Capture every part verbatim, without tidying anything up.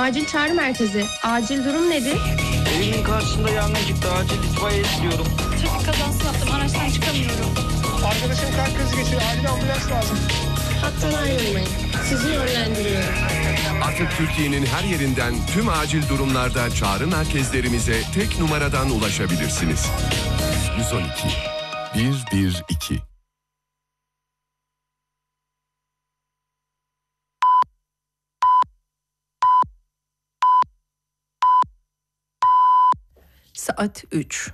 Acil çağrı merkezi. Acil durum nedir? Evimin karşısında yangın çıktı. Acil itfaiye istiyorum. Trafik kazası yaptım. Araçtan çıkamıyorum. Arkadaşım kalp krizi geçiriyor. Acil ambulans lazım. Hattan ayrılmayın. Sizi yönlendiriyorum. Artık Türkiye'nin her yerinden tüm acil durumlarda çağrı merkezlerimize tek numaradan ulaşabilirsiniz. yüz on iki bir bir iki. Saat üç.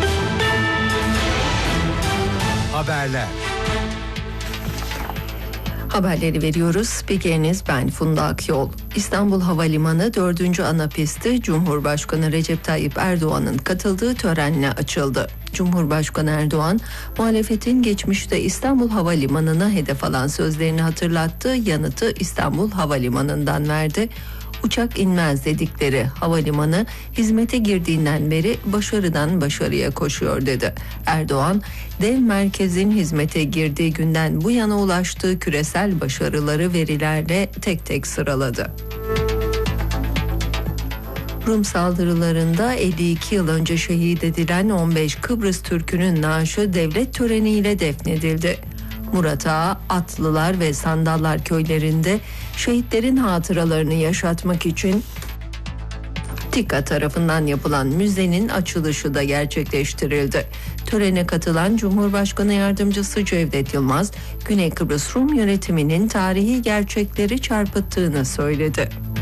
Haberler. Haberleri veriyoruz. Spikeriniz ben Funda Akyol. İstanbul Havalimanı dördüncü ana pisti Cumhurbaşkanı Recep Tayyip Erdoğan'ın katıldığı törenle açıldı. Cumhurbaşkanı Erdoğan, muhalefetin geçmişte İstanbul Havalimanı'na hedef alan sözlerini hatırlattı, yanıtı İstanbul Havalimanı'ndan verdi. Uçak inmez dedikleri havalimanı hizmete girdiğinden beri başarıdan başarıya koşuyor dedi. Erdoğan, dev merkezin hizmete girdiği günden bu yana ulaştığı küresel başarıları verilerle tek tek sıraladı. Rum saldırılarında elli iki yıl önce şehit edilen on beş Kıbrıs Türk'ünün naaşı devlet töreniyle defnedildi. Murat Ağa, Atlılar ve Sandallar köylerinde şehitlerin hatıralarını yaşatmak için TİKA tarafından yapılan müzenin açılışı da gerçekleştirildi. Törene katılan Cumhurbaşkanı Yardımcısı Cevdet Yılmaz, Güney Kıbrıs Rum yönetiminin tarihi gerçekleri çarpıttığını söyledi.